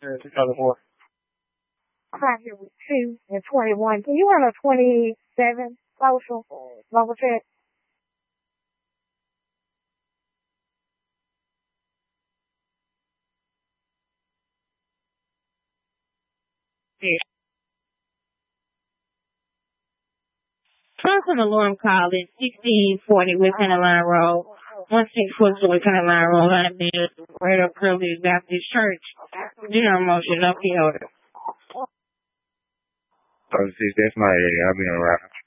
2004. I'm out here with 2 and 21. Can you run a 27 social level check? Yeah. First an alarm call at 1640 Within the Line Road. 164 Within the Line Road. I'm in right up Privilege Baptist Church. General motion, no P order. 36, that's my area. I'll be on the route.